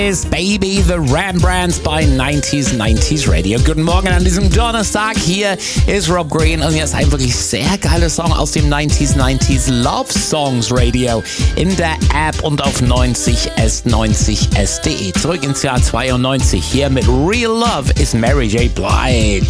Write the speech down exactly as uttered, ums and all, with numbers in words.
Is Baby the Rembrandts bei neunzig neunzig Radio. Guten Morgen an diesem Donnerstag. Hier ist Rob Green und jetzt ein wirklich sehr geiler Song aus dem neunzig neunzig Love Songs Radio in der App und auf neunzig S neunzig S punkt de. Zurück ins Jahr zweiundneunzig. Hier mit Real Love ist Mary J. Blige.